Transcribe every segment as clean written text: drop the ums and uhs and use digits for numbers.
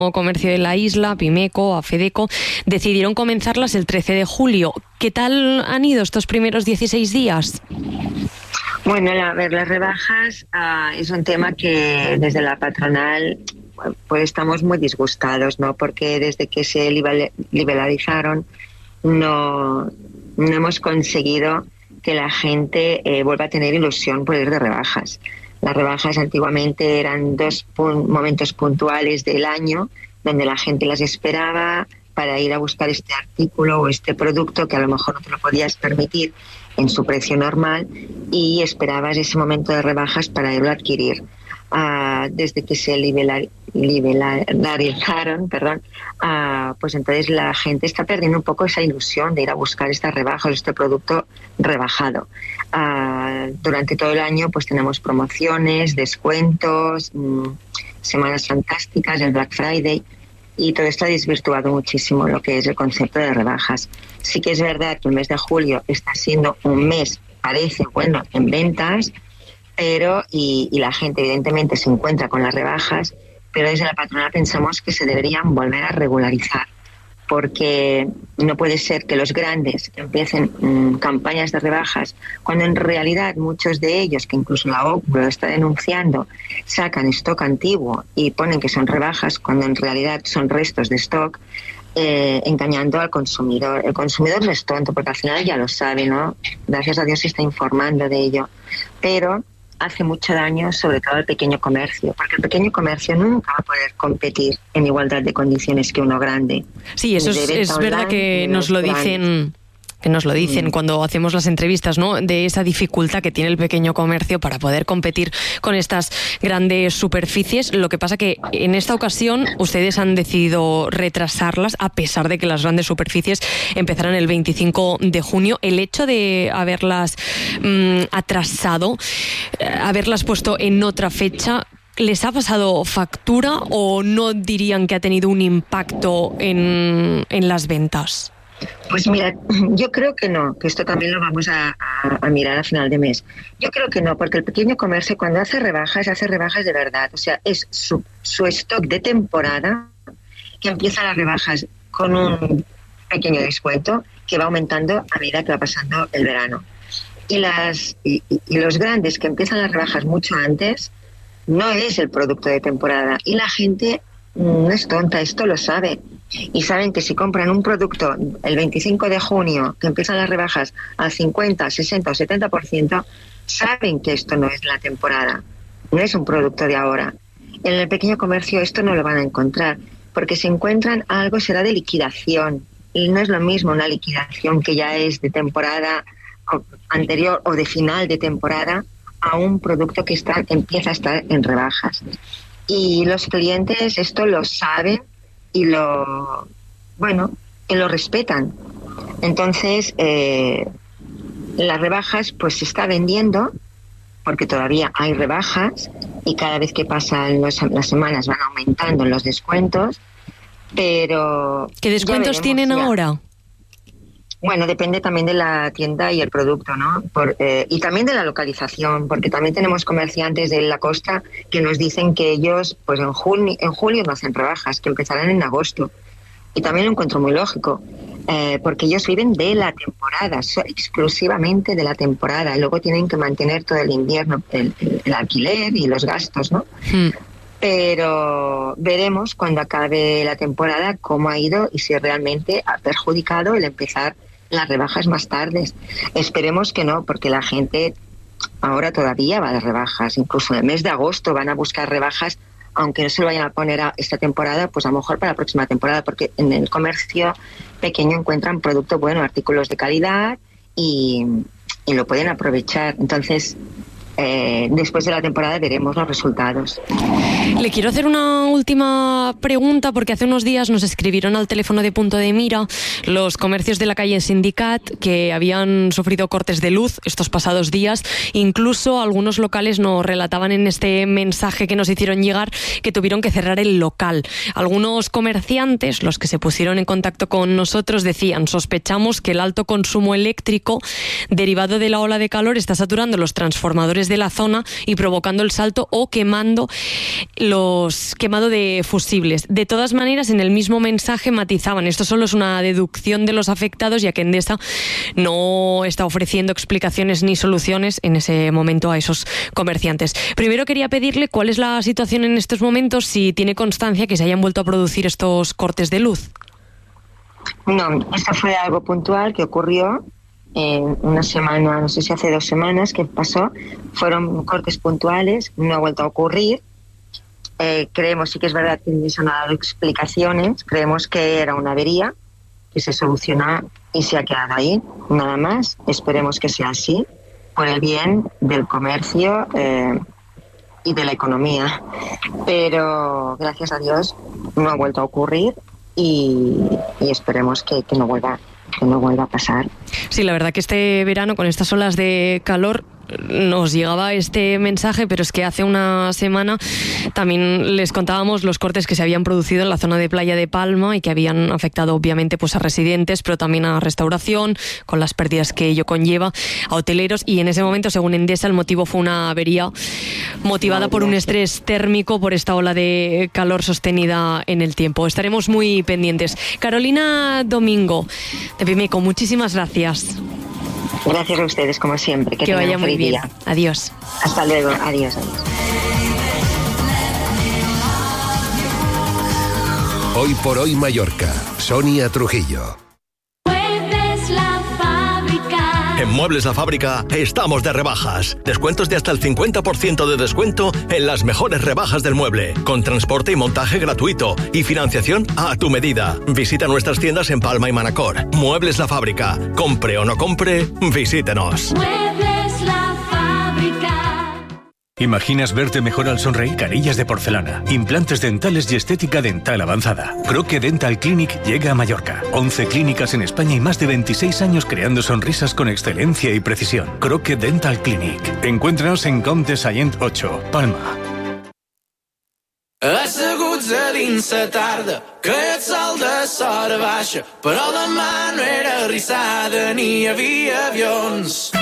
Comercio de la isla, Pimeco, Afedeco, decidieron comenzarlas el 13 de julio. ¿Qué tal han ido estos primeros 16 días? Bueno, a ver, las rebajas es un tema que desde la patronal pues estamos muy disgustados, ¿no? Porque desde que se liberalizaron no hemos conseguido que la gente vuelva a tener ilusión por ir de rebajas. Las rebajas antiguamente eran dos momentos puntuales del año donde la gente las esperaba para ir a buscar este artículo o este producto que a lo mejor no te lo podías permitir en su precio normal y esperabas ese momento de rebajas para irlo a adquirir. Desde que se liberalizaron, pues entonces la gente está perdiendo un poco esa ilusión de ir a buscar estas rebajas, este producto rebajado. Durante todo el año pues tenemos promociones, descuentos, semanas fantásticas, el Black Friday, y todo esto ha desvirtuado muchísimo lo que es el concepto de rebajas. Sí que es verdad que el mes de julio está siendo un mes, parece bueno, en ventas, pero y la gente evidentemente se encuentra con las rebajas, pero desde la patronal pensamos que se deberían volver a regularizar, porque no puede ser que los grandes empiecen campañas de rebajas cuando en realidad muchos de ellos, que incluso la OCU lo está denunciando, sacan stock antiguo y ponen que son rebajas cuando en realidad son restos de stock, engañando al consumidor. El consumidor no es tonto porque al final ya lo sabe, ¿no? Gracias a Dios se está informando de ello, pero hace mucho daño sobre todo al pequeño comercio, porque el pequeño comercio nunca va a poder competir en igualdad de condiciones que uno grande. Sí, eso es verdad que nos lo dicen. Cuando hacemos las entrevistas, ¿no? De esa dificultad que tiene el pequeño comercio para poder competir con estas grandes superficies. Lo que pasa que en esta ocasión ustedes han decidido retrasarlas a pesar de que las grandes superficies empezarán el 25 de junio. El hecho de haberlas atrasado, haberlas puesto en otra fecha, ¿les ha pasado factura o no dirían que ha tenido un impacto en las ventas? Pues mira, yo creo que no, que esto también lo vamos a mirar a final de mes. Yo creo que no, porque el pequeño comercio cuando hace rebajas de verdad. O sea, es su stock de temporada que empieza las rebajas con un pequeño descuento que va aumentando a medida que va pasando el verano. Y los grandes que empiezan las rebajas mucho antes, no es el producto de temporada. Y la gente no es tonta, esto lo sabe. Y saben que si compran un producto el 25 de junio, que empiezan las rebajas al 50, 60 o 70%, saben que esto no es la temporada, no es un producto de ahora. En el pequeño comercio esto no lo van a encontrar, porque si encuentran algo será de liquidación. Y no es lo mismo una liquidación que ya es de temporada anterior o de final de temporada a un producto que empieza a estar en rebajas. Y los clientes esto lo saben y lo respetan. Entonces las rebajas pues se está vendiendo porque todavía hay rebajas y cada vez que pasan las semanas van aumentando los descuentos, pero ¿qué descuentos tienen ahora? Bueno, depende también de la tienda y el producto, ¿no? Y también de la localización, porque también tenemos comerciantes de la costa que nos dicen que ellos, pues en julio no hacen rebajas, que empezarán en agosto. Y también lo encuentro muy lógico, porque ellos viven de la temporada, exclusivamente de la temporada, y luego tienen que mantener todo el invierno el alquiler y los gastos, ¿no? Pero veremos cuando acabe la temporada cómo ha ido y si realmente ha perjudicado el empezar las rebajas más tardes. Esperemos que no, porque la gente ahora todavía va de rebajas. Incluso en el mes de agosto van a buscar rebajas, aunque no se lo vayan a poner a esta temporada, pues a lo mejor para la próxima temporada, porque en el comercio pequeño encuentran producto bueno, artículos de calidad y lo pueden aprovechar. Entonces, después de la temporada veremos los resultados. Le quiero hacer una última pregunta porque hace unos días nos escribieron al teléfono de Punto de Mira los comercios de la calle Sindicat que habían sufrido cortes de luz estos pasados días. Incluso algunos locales nos relataban en este mensaje que nos hicieron llegar que tuvieron que cerrar el local. Algunos comerciantes, los que se pusieron en contacto con nosotros, decían: sospechamos que el alto consumo eléctrico derivado de la ola de calor está saturando los transformadores de la zona y provocando el salto o quemado de fusibles. De todas maneras, en el mismo mensaje matizaban, esto solo es una deducción de los afectados, ya que Endesa no está ofreciendo explicaciones ni soluciones en ese momento a esos comerciantes. Primero quería pedirle cuál es la situación en estos momentos, si tiene constancia que se hayan vuelto a producir estos cortes de luz. No, esto fue algo puntual que ocurrió en una semana, no sé si hace 2 semanas que pasó. Fueron cortes puntuales, no ha vuelto a ocurrir. Creemos, sí que es verdad que no se han dado explicaciones, creemos que era una avería que se soluciona y se ha quedado ahí, nada más. Esperemos que sea así, por el bien del comercio y de la economía. Pero gracias a Dios no ha vuelto a ocurrir y esperemos que no vuelva a pasar. Sí, la verdad que este verano, con estas olas de calor, nos llegaba este mensaje, pero es que hace una semana también les contábamos los cortes que se habían producido en la zona de Playa de Palma y que habían afectado obviamente pues a residentes, pero también a restauración, con las pérdidas que ello conlleva, a hoteleros, y en ese momento, según Endesa, el motivo fue una avería motivada por un estrés térmico por esta ola de calor sostenida en el tiempo. Estaremos muy pendientes. Carolina Domingo, de Pimeco, muchísimas gracias. Gracias a ustedes, como siempre. Que vaya muy bien. Día. Adiós. Hasta luego. Adiós. Hoy por hoy Mallorca. Sonia Trujillo. En Muebles La Fábrica estamos de rebajas. Descuentos de hasta el 50% de descuento en las mejores rebajas del mueble, con transporte y montaje gratuito y financiación a tu medida. Visita nuestras tiendas en Palma y Manacor. Muebles La Fábrica. Compre o no compre, visítenos. Muebles La Fábrica. ¿Imaginas verte mejor al sonreír? Carillas de porcelana, implantes dentales y estética dental avanzada. Croque Dental Clinic llega a Mallorca. 11 clínicas en España y más de 26 años creando sonrisas con excelencia y precisión. Croque Dental Clinic. Encuéntranos en Comte Sallent 8, Palma. Asseguts a dins la tarda, que el sol de s'hora baixa, però demà no era rissada ni hi havia avions.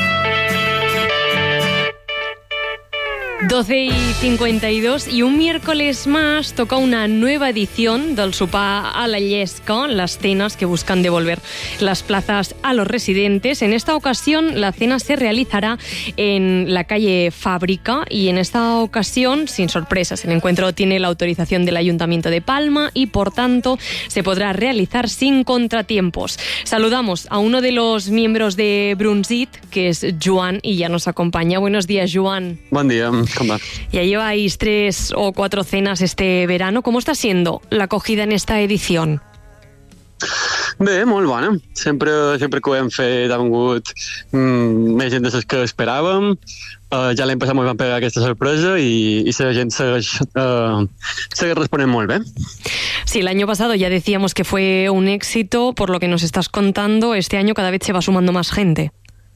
12:52 y un miércoles más toca una nueva edición del sopar a la llesca, las cenas que buscan devolver las plazas a los residentes. En esta ocasión la cena se realizará en la calle Fábrica y en esta ocasión, sin sorpresas, el encuentro tiene la autorización del Ayuntamiento de Palma y por tanto se podrá realizar sin contratiempos. Saludamos a uno de los miembros de Brunzit, que es Joan, y ya nos acompaña. Buenos días, Joan. Buen día. Com va? Ya lleváis 3 o 4 cenas este verano. ¿Cómo está siendo la acogida en esta edición? Bé, molt bona. Sempre que ho hem fet ha vingut més gent de les que esperàvem. Ja l'any passat ens van pegar aquesta sorpresa i la gent segueix responent molt bé. Sí, el año pasado ya decíamos que fue un éxito, por lo que nos estás contando. Este año cada vez se va sumando más gente.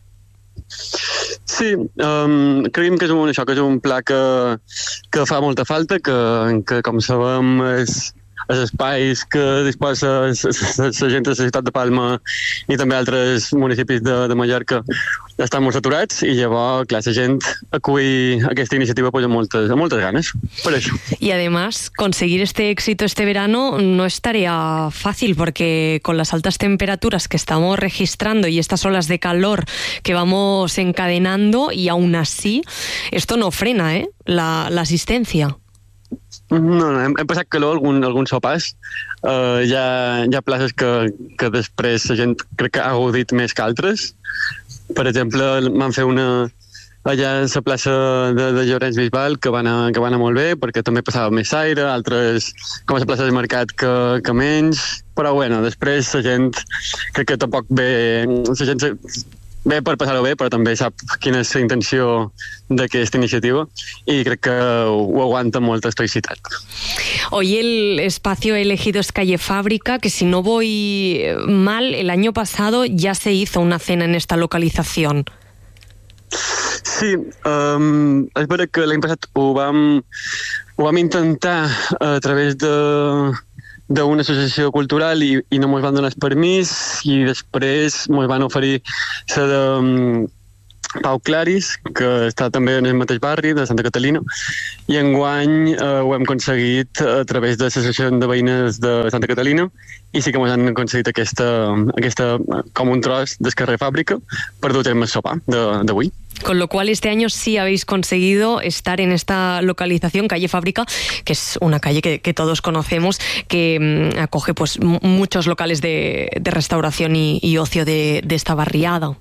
Sí, creiem que és un pla que fa molta falta, que com sabem els espais que disposa la gent de la ciutat de Palma i també altres municipis de Mallorca estan molt saturats i llavors, clar, la gent acull aquesta iniciativa pues, amb moltes ganes, por eso. Y además, conseguir este éxito este verano no es tarea fácil porque con las altas temperaturas que estamos registrando y estas olas de calor que vamos encadenando, y aún así, esto no frena la asistencia. No, hem passat calor alguns sopars. Hi ha places que després la gent crec que ha gaudit més que altres. Per exemple, van fer una allà a la plaça de Llorenç Bisbal que va anar molt bé perquè també passava més aire, altres com a la plaça del Mercat que menys, però bueno, després la gent crec que tampoc ve, la gent ve per passar-ho bé, però també sap quina és la intenció d'aquesta iniciativa i crec que ho aguanta amb molta estoïcitat. Hoy el espacio elegido es Calle Fábrica, que si no voy mal, el año pasado ya se hizo una cena en esta localización. Sí, és veritat que l'any passat ho vam intentar a través d'una associació cultural i no ens van donar el permís i després ens van oferir Pau Claris, que està també en el mateix barri de Santa Catalina, i enguany ho hem aconseguit a través de l'Associació de Veïnes de Santa Catalina, i sí que ens han aconseguit aquesta com un tros del carrer Fàbrica per dur a terme el sopar d'avui. Con lo cual este año sí habéis conseguido estar en esta localización, calle Fábrica, que es una calle que todos conocemos, que acoge pues muchos locales de restauración y ocio de esta barriada.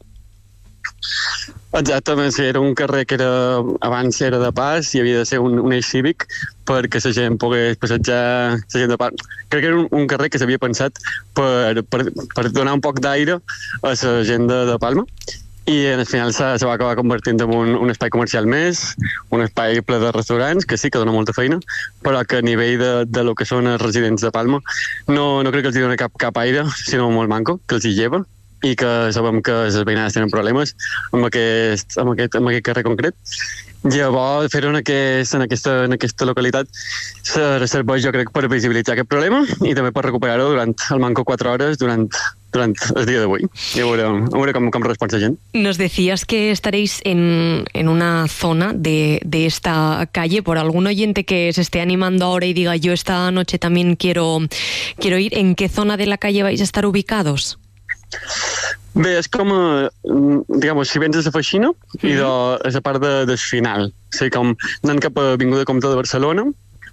Exactament, sí, era un carrer que abans era de pas i havia de ser un eix cívic perquè la gent pogués passejar la gent de pas. Crec que era un carrer que s'havia pensat per donar un poc d'aire a la gent de Palma, i al final se va acabar convertint en un espai comercial més, un espai ple de restaurants, que sí que dona molta feina, però que a nivell de lo que són els residents de Palma no crec que els dona cap aire, sinó molt manco, que els hi lleva, i que sabem que les veïnades tenen problemes amb aquest carrer concret. Llavors, fer-ho en aquesta localitat serveix, jo crec, per visibilitzar aquest problema i també per recuperar-ho durant el manco 4 hores durant el día de hoy. Y ahora cómo responde la gente. Nos decías que estaréis en una zona de esta calle. Por algún oyente que se esté animando ahora y diga, yo esta noche también quiero ir, ¿en qué zona de la calle vais a estar ubicados? Bé, és com, diguem, si vens a la Feixina i de la part del final. O sigui, com anant cap a Avinguda Comte de Barcelona,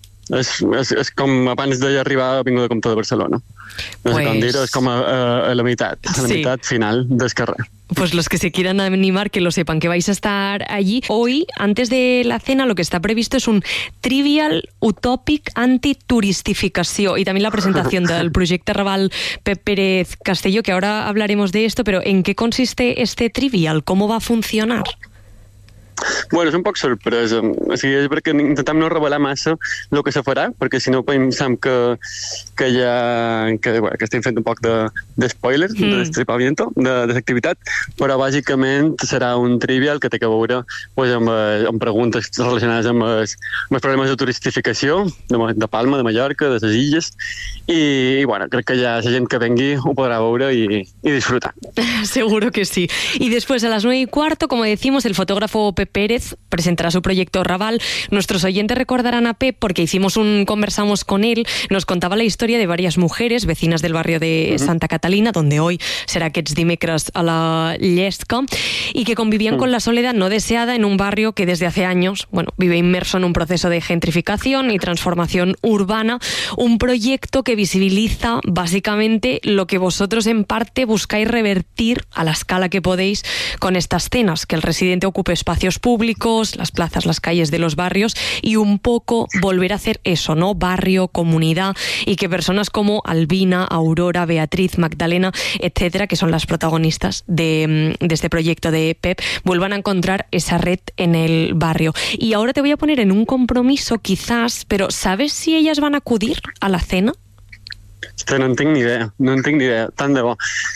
és com abans d'arribar a Avinguda Comte de Barcelona. No sé com dir-ho, és com a la meitat final del carrer. Pues los que se quieran animar, que lo sepan, que vais a estar allí. Hoy, antes de la cena, lo que está previsto es un Trivial Utopic Antituristificació y también la presentación del proyecto Raval Pep Pérez Castelló, que ahora hablaremos de esto, pero ¿en qué consiste este Trivial? ¿Cómo va a funcionar? Bueno, és un poc sorpresa. O sigui, és perquè intentem no revelar massa el que se farà, perquè si no pensem que estem fent un poc de spoiler, de destripamiento de l'activitat, però bàsicament serà un trivial que té que veure pues, amb preguntes relacionades amb els problemes de turistificació de Palma, de Mallorca, de les illes, i bueno, crec que ja la gent que vengui ho podrà veure i disfrutar. Seguro que sí. Y después a las 9:15, como decimos, el fotógrafo Pep Pérez presentará su proyecto Raval. Nuestros oyentes recordarán a Pep porque conversamos con él, nos contaba la historia de varias mujeres vecinas del barrio de Santa Catalina, donde hoy será aquests dimecres a la Llesca, y que convivían con la soledad no deseada en un barrio que desde hace años, vive inmerso en un proceso de gentrificación y transformación urbana, un proyecto que visibiliza básicamente lo que vosotros en parte buscáis revertir a la escala que podéis con estas cenas, que el residente ocupe espacios públicos, las plazas, las calles de los barrios, y un poco volver a hacer eso, ¿no? Barrio, comunidad, y que personas como Albina, Aurora, Beatriz, Magdalena, etcétera, que son las protagonistas de este proyecto de Pep, vuelvan a encontrar esa red en el barrio. Y ahora te voy a poner en un compromiso quizás, pero ¿sabes si ellas van a acudir a la cena? No en tinc ni idea, tant de bo.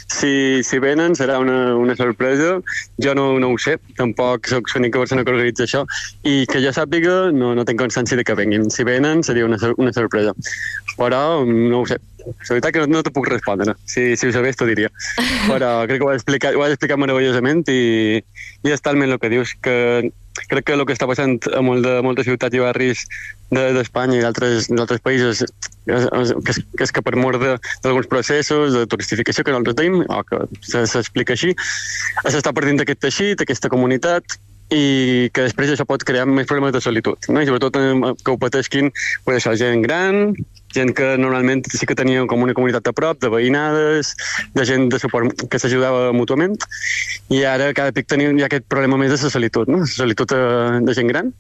Si venen serà una sorpresa, jo no ho sé, tampoc soc l'única persona que organitza això, i que jo sàpiga no tinc constància de que venguin. Si venen seria una sorpresa, però no ho sé. La veritat que no te puc respondre. Si ho sabés t'ho diria. Però crec que ho has explicat meravellosament i és talment el que dius, que crec que el que està passant a moltes ciutats i barris d'Espanya i d'altres països que és que per mort d'alguns processos de turistificació que nosaltres tenim, o que s'explica així, s'està perdent aquest teixit, aquesta comunitat, i que després això pot crear més problemes de solitud, no? I sobretot que ho pateixin pues, això, gent gran, gent que normalment sí que tenia com una comunitat a prop, de veïnades, de gent de suport que s'ajudava mútuament, i ara cada pic tenim ja aquest problema més de la solitud, no? La solitud de gent gran,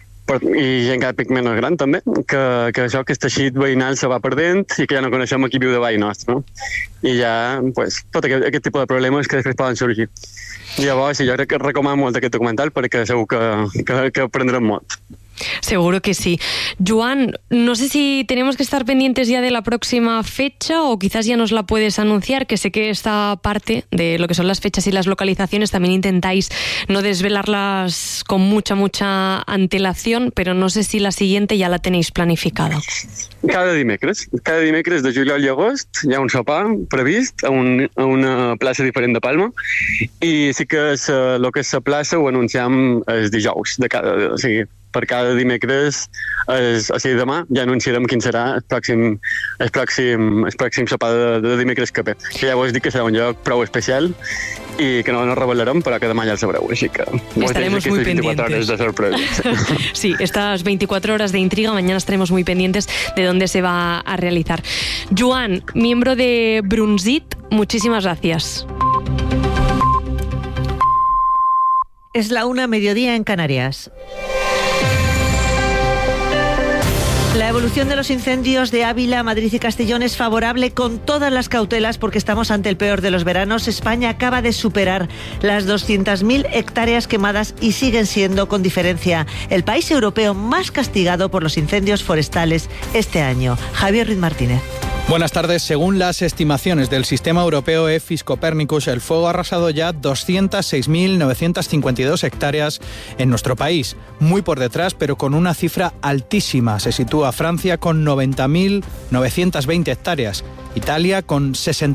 i gent cada pic menys gran també, que això, aquest teixit veïnal se va perdent i que ja no coneixem qui viu davall nostre, no? I ja, pues, tot aquest tipus de problemes que després poden sorgir. Llavors, sí, jo crec que recomano molt aquest documental perquè segur que aprendrem molt. Seguro que sí. Joan, no sé si tenemos que estar pendientes ya de la próxima fecha o quizás ya nos la puedes anunciar, que sé que esta parte de lo que son las fechas y las localizaciones también intentáis no desvelarlas con mucha antelación, pero no sé si la siguiente ya la tenéis planificada. Cada dimecres de juliol i agost hi ha un sopar previst a una plaça diferent de Palma i sí que el que és la plaça ho anunciam els dijous de o sigui, per cada dimecres, o sigui, demà ja anunciarem quin serà el pròxim sopar de dimecres que ve. Que ja vos dic que serà un lloc prou especial i que no nos revelarem, però que demà ja el sabreu, així que estaremos muy pendientes. 24 horas de sorpresa. Sí, estas 24 horas de intriga, mañana estaremos muy pendientes de dónde se va a realizar. Joan, miembro de Brunzit, muchísimas gracias. Es la 1:00 mediodía en Canarias. La evolución de los incendios de Ávila, Madrid y Castellón es favorable con todas las cautelas porque estamos ante el peor de los veranos. España acaba de superar las 200.000 hectáreas quemadas y siguen siendo, con diferencia, el país europeo más castigado por los incendios forestales este año. Javier Ruiz Martínez. Buenas tardes. Según las estimaciones del sistema europeo EFIS Copernicus, el fuego ha arrasado ya 206.952 hectáreas en nuestro país. Muy por detrás, pero con una cifra altísima. Se sitúa Francia con 90.920 hectáreas. Italia, con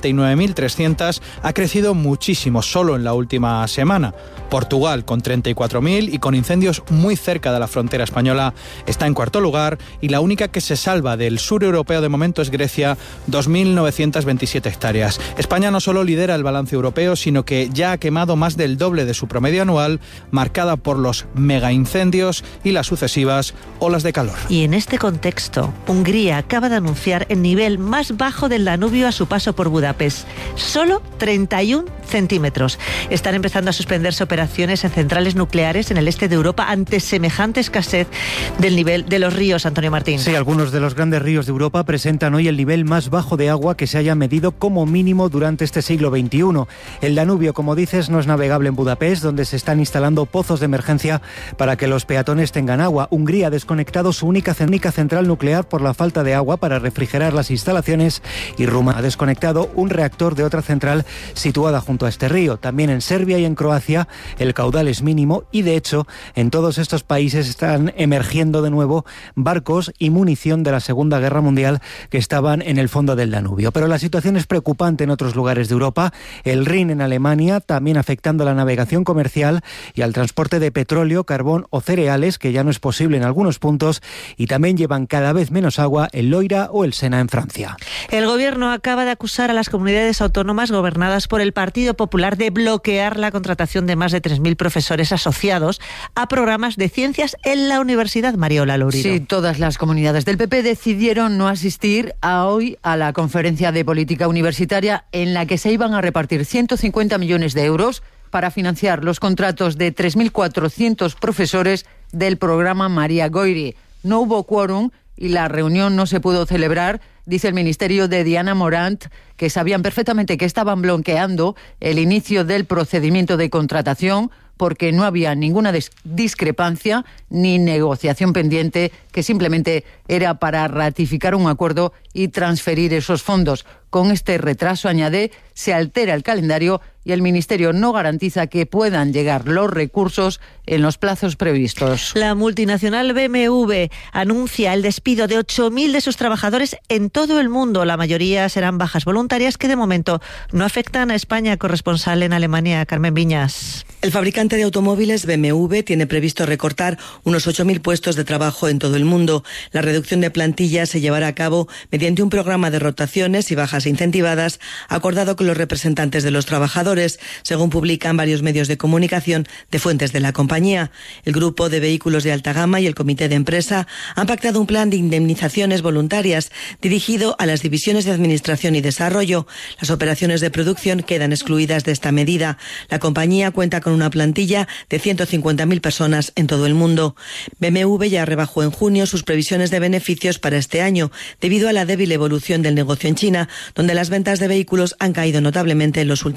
69.300, ha crecido muchísimo solo en la última semana. Portugal, con 34.000 y con incendios muy cerca de la frontera española, está en cuarto lugar, y la única que se salva del sur europeo de momento es Grecia, 2.927 hectáreas. España no solo lidera el balance europeo, sino que ya ha quemado más del doble de su promedio anual, marcada por los megaincendios y las sucesivas olas de calor. Y en este contexto, Hungría acaba de anunciar el nivel más bajo del Danubio a su paso por Budapest. Solo 31 centímetros. Están empezando a suspenderse operaciones en centrales nucleares en el este de Europa ante semejante escasez del nivel de los ríos, Antonio Martín. Sí, algunos de los grandes ríos de Europa presentan hoy el nivel más bajo de agua que se haya medido como mínimo durante este siglo XXI. El Danubio, como dices, no es navegable en Budapest, donde se están instalando pozos de emergencia para que los peatones tengan agua. Hungría ha desconectado su única central nuclear por la falta de agua para refrigerar las instalaciones, y Rumanía ha desconectado un reactor de otra central situada junto a este río. También en Serbia y en Croacia el caudal es mínimo y, de hecho, en todos estos países están emergiendo de nuevo barcos y munición de la Segunda Guerra Mundial que estaban en el fondo del Danubio. Pero la situación es preocupante en otros lugares de Europa. El Rin en Alemania, también afectando a la navegación comercial y al transporte de petróleo, carbón o cereales, que ya no es posible en algunos puntos, y también llevan cada vez menos agua el Loira o el Sena en Francia. El gobierno acaba de acusar a las comunidades autónomas gobernadas por el Partido Popular de bloquear la contratación de más de 3.000 profesores asociados a programas de ciencias en la Universidad Mariola Lourido. Sí, todas las comunidades del PP decidieron no asistir hoy a la conferencia de política universitaria en la que se iban a repartir 150 millones de euros para financiar los contratos de 3.400 profesores del programa María Goiri. No hubo quórum y la reunión no se pudo celebrar. Dice el ministerio de Diana Morant que sabían perfectamente que estaban bloqueando el inicio del procedimiento de contratación porque no había ninguna discrepancia ni negociación pendiente, que simplemente era para ratificar un acuerdo y transferir esos fondos. Con este retraso, añade, se altera el calendario y el Ministerio no garantiza que puedan llegar los recursos en los plazos previstos. La multinacional BMW anuncia el despido de 8.000 de sus trabajadores en todo el mundo. La mayoría serán bajas voluntarias que de momento no afectan a España. Corresponsal en Alemania, Carmen Viñas. El fabricante de automóviles BMW tiene previsto recortar unos 8.000 puestos de trabajo en todo el mundo. La reducción de plantilla se llevará a cabo mediante un programa de rotaciones y bajas incentivadas acordado con los representantes de los trabajadores, según publican varios medios de comunicación de fuentes de la compañía. El grupo de vehículos de alta gama y el comité de empresa han pactado un plan de indemnizaciones voluntarias dirigido a las divisiones de administración y desarrollo. Las operaciones de producción quedan excluidas de esta medida. La compañía cuenta con una plantilla de 150.000 personas en todo el mundo. BMW ya rebajó en junio sus previsiones de beneficios para este año, debido a la débil evolución del negocio en China, donde las ventas de vehículos han caído notablemente en los últimos meses.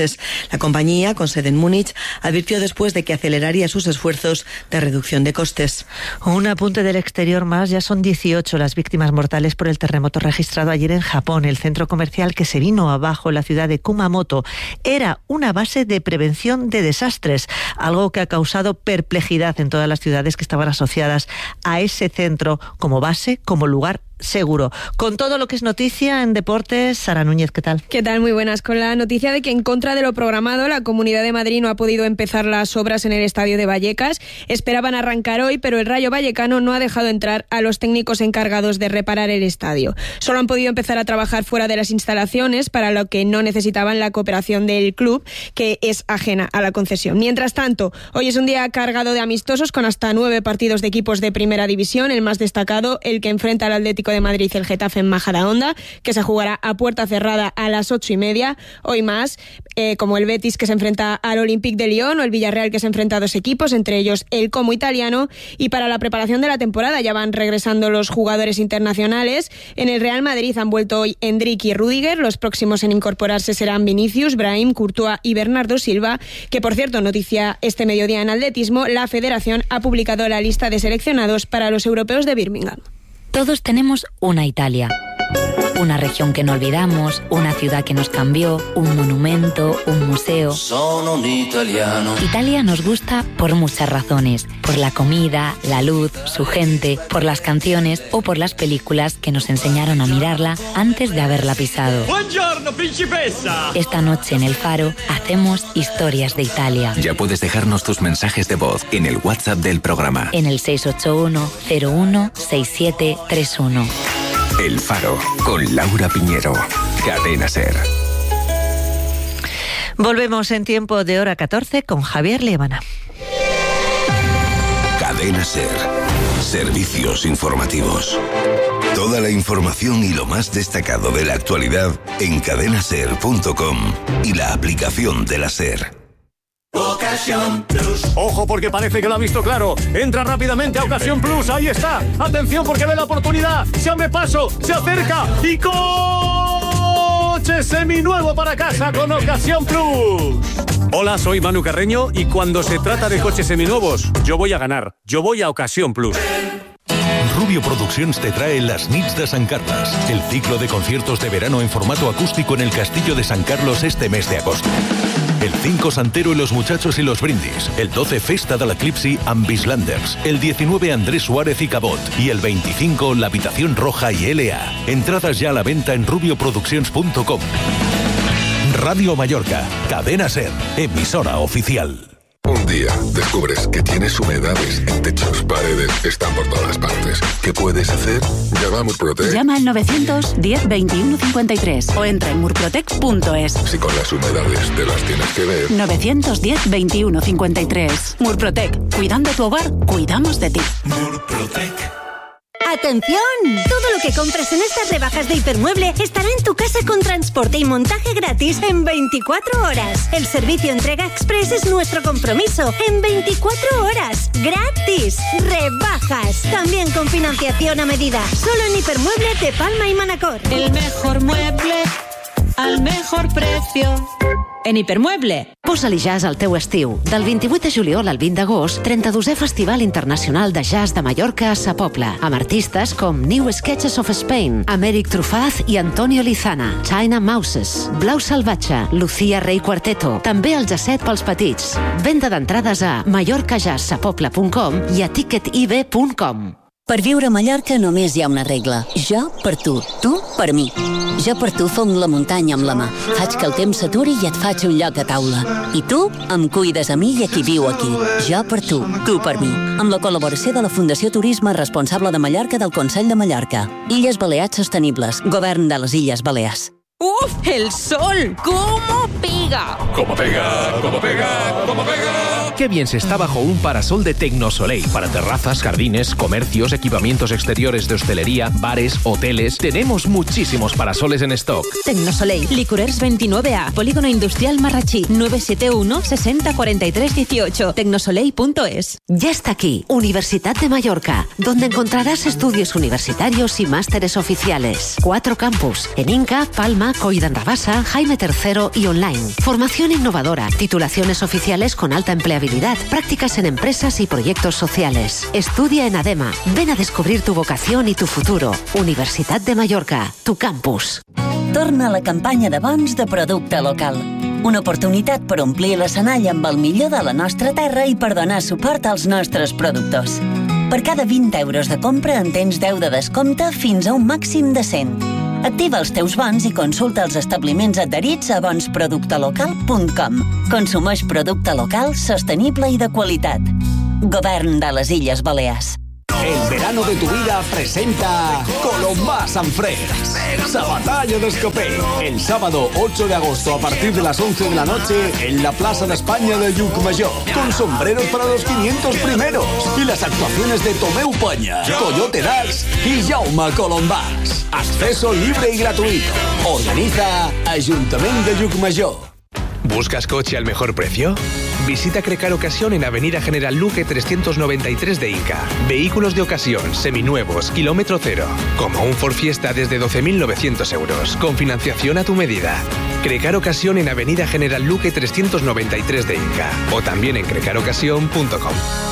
meses. La compañía, con sede en Múnich, advirtió después de que aceleraría sus esfuerzos de reducción de costes. Un apunte del exterior más, ya son 18 las víctimas mortales por el terremoto registrado ayer en Japón. El centro comercial que se vino abajo en la ciudad de Kumamoto era una base de prevención de desastres, algo que ha causado perplejidad en todas las ciudades que estaban asociadas a ese centro como base, como lugar seguro. Con todo lo que es noticia en deportes, Sara Núñez, ¿qué tal? ¿Qué tal? Muy buenas. Con la noticia de que en contra de lo programado, la Comunidad de Madrid no ha podido empezar las obras en el estadio de Vallecas. Esperaban arrancar hoy, pero el Rayo Vallecano no ha dejado entrar a los técnicos encargados de reparar el estadio. Solo han podido empezar a trabajar fuera de las instalaciones, para lo que no necesitaban la cooperación del club, que es ajena a la concesión. Mientras tanto, hoy es un día cargado de amistosos con hasta 9 partidos de equipos de primera división. El más destacado, el que enfrenta al Atlético de Madrid, el Getafe en Majadahonda, que se jugará a puerta cerrada a las 8:30. Hoy más, como el Betis, que se enfrenta al Olympique de Lyon, o el Villarreal, que se enfrenta a 2 equipos, entre ellos el Como italiano. Y para la preparación de la temporada ya van regresando los jugadores internacionales. En el Real Madrid han vuelto hoy Endrick y Rüdiger. Los próximos en incorporarse serán Vinicius, Brahim, Courtois y Bernardo Silva, que por cierto, noticia este mediodía en atletismo, la Federación ha publicado la lista de seleccionados para los europeos de Birmingham. Todos tenemos una Italia. Una región que no olvidamos, una ciudad que nos cambió, un monumento, un museo. Sono un italiano. Italia nos gusta por muchas razones. Por la comida, la luz, su gente, por las canciones o por las películas que nos enseñaron a mirarla antes de haberla pisado. ¡Buongiorno, principessa! Esta noche en El Faro hacemos historias de Italia. Ya puedes dejarnos tus mensajes de voz en el WhatsApp del programa. En el 681 01 6731. El Faro, con Laura Piñero. Cadena SER. Volvemos en tiempo de hora 14 con Javier Liebana. Cadena SER. Servicios informativos. Toda la información y lo más destacado de la actualidad en cadenaser.com y la aplicación de la SER. Ocasión Plus. Ojo, porque parece que lo ha visto claro. Entra rápidamente a Ocasión Plus. Ahí está. Atención, porque ve la oportunidad. Se abre paso, se acerca y coche seminuevo para casa con Ocasión Plus. Hola, soy Manu Carreño y cuando se trata de coches seminuevos, yo voy a ganar. Yo voy a Ocasión Plus. Rubio Produccions te trae las Nits de Sant Carles, el ciclo de conciertos de verano en formato acústico en el Castillo de San Carlos este mes de agosto. El 5 Santero y los Muchachos y los Brindis, el 12 Festa de l'Eclipsi amb Bislanders, el 19 Andrés Suárez y Cabot y el 25 La Habitación Roja y L.A. Entradas ya a la venta en rubioproduccions.com. Radio Mallorca, Cadena SER, emisora oficial. Un día descubres que tienes humedades en techos, paredes, están por todas partes. ¿Qué puedes hacer? Llama a Murprotec. Llama al 910 21 53 o entra en murprotec.es. Si con las humedades te las tienes que ver. 910 21 53. Murprotec. Cuidando tu hogar, cuidamos de ti. Murprotec. ¡Atención! Todo lo que compres en estas rebajas de Hipermueble estará en tu casa con transporte y montaje gratis en 24 horas. El servicio entrega express es nuestro compromiso. En 24 horas. ¡Gratis! ¡Rebajas! También con financiación a medida. Solo en Hipermueble de Palma y Manacor. El mejor mueble al mejor precio. En Hipermueble. Posa-li jazz al teu estiu. Del 28 de juliol al 20 d'agost, 32è Festival Internacional de Jazz de Mallorca a Sa Pobla, amb artistes com New Sketches of Spain, Améric Trufaz i Antonio Lizana, China Mouses, Blau Salvatge, Lucía Rey Quarteto, també el jazzet pels petits. Venda d'entrades a mallorcajazzsapobla.com i a ticketib.com. Per viure a Mallorca només hi ha una regla. Jo per tu per mi. Jo per tu fong la muntanya amb la mà. Faig que el temps s'aturi i et faig un lloc a taula. I tu em cuides a mi i a qui viu aquí. Jo per tu per mi. Amb la col·laboració de la Fundació Turisme Responsable de Mallorca del Consell de Mallorca. Illes Balears Sostenibles. Govern de les Illes Balears. ¡Uf! ¡El sol! ¿Cómo pega? ¡Cómo pega! ¡Cómo pega! ¡Cómo pega! Qué bien se está bajo un parasol de Tecnosoleil. Para terrazas, jardines, comercios, equipamientos exteriores de hostelería, bares, hoteles. Tenemos muchísimos parasoles en stock. Tecnosoleil, Licorers 29A, Polígono Industrial Marrachí, 971 60 43 18, tecnosoleil.es. Ya está aquí, Universidad de Mallorca, donde encontrarás estudios universitarios y másteres oficiales. 4 campus, en Inca, Palma, Roma, Coidan Rabasa, Jaime III y online. Formación innovadora, titulaciones oficiales con alta empleabilidad, prácticas en empresas y proyectos sociales. Estudia en ADEMA. Ven a descobrir tu vocación y tu futuro. Universitat de Mallorca, tu campus. Torna la campanya de bons de producte local. Una oportunitat per omplir l'escenari amb el millor de la nostra terra i per donar suport als nostres productors. Per cada 20 euros de compra en tens 10 de descompte fins a un màxim de 100. Activa els teus bons i consulta els establiments adherits a bonsproductelocal.com. Consumeix producte local, sostenible i de qualitat. Govern de les Illes Balears. El verano de tu vida presenta Colombá Sanfrés, Sabatalla d'Escopet, el sábado 8 de agosto a partir de las 11 de la noche en la Plaza de España de Llucmajor, con sombreros para los 500 primeros y las actuaciones de Tomeu Peña, Coyote Dax y Jaume Colombás. Acceso libre y gratuito. Organiza Ayuntamiento de Llucmajor. ¿Buscas coche al mejor precio? Visita Crecar Ocasión en Avenida General Luque 393 de Inca. Vehículos de ocasión, seminuevos, kilómetro cero. Como un Ford Fiesta desde 12.900 euros, con financiación a tu medida. Crecar Ocasión en Avenida General Luque 393 de Inca. O también en crecarocasión.com.